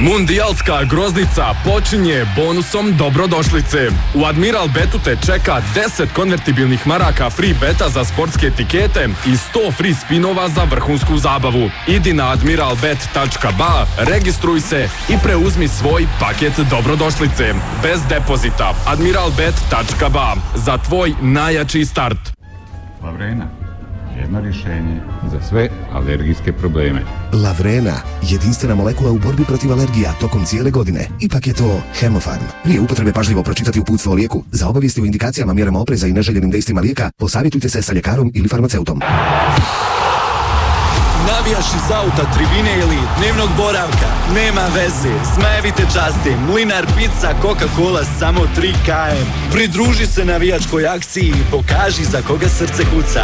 Mundijalska groznica počinje bonusom dobrodošlice. U Admiral Betu te čeka 10 konvertibilnih maraka free beta za sportske etikete i 100 free spinova za vrhunsku zabavu. Idi na admiralbet.ba, registruj se i preuzmi svoj paket dobrodošlice. Bez depozita. admiralbet.ba. Za tvoj najjači start. Lavrena. Jedno rješenje za sve alergijske probleme. Lavrena, jedinstvena molekula u borbi protiv alergija tokom cijele godine. Ipak je to Hemofarm. Prije upotrebe pažljivo pročitati uputstvo o lijeku. Za obavijesti o indikacijama, mjerama opreza i neželjenim dejstvima lijeka, posavjetujte se sa ljekarom ili farmaceutom. Navijaš iz auta, tribine ili dnevnog boravka? Nema veze, Zmajevi te časte, Mlinar Pizza, Coca-Cola, samo 3 km. Pridruži se navijačkoj akciji i pokaži za koga srce kuca.